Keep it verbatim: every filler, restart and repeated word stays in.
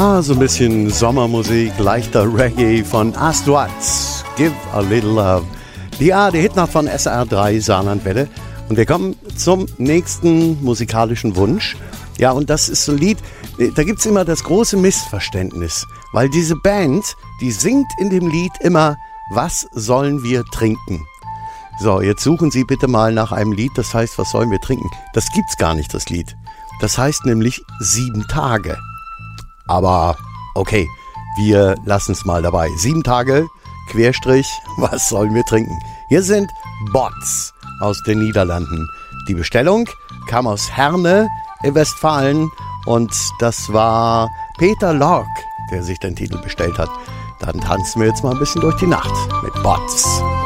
Ah, so ein bisschen Sommermusik, leichter Reggae von Astwats. Give a Little Love. Ja, der Hitnacht von S R drei Saarlandwelle. Und wir kommen zum nächsten musikalischen Wunsch. Ja, und das ist so ein Lied, da gibt es immer das große Missverständnis. Weil diese Band, die singt in dem Lied immer, was sollen wir trinken? So, jetzt suchen Sie bitte mal nach einem Lied, das heißt, was sollen wir trinken? Das gibt's gar nicht, das Lied. Das heißt nämlich sieben Tage. Aber okay, wir lassen es mal dabei. Sieben Tage, Querstrich, was sollen wir trinken? Hier sind Bots aus den Niederlanden. Die Bestellung kam aus Herne in Westfalen und das war Peter Lorck, der sich den Titel bestellt hat. Dann tanzen wir jetzt mal ein bisschen durch die Nacht mit Bots.